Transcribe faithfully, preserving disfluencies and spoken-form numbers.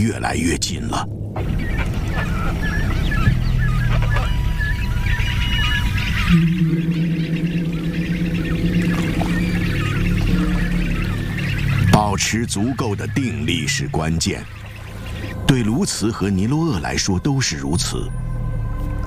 越来越近了。保持足够的定力是关键，对卢茨和尼罗厄来说都是如此。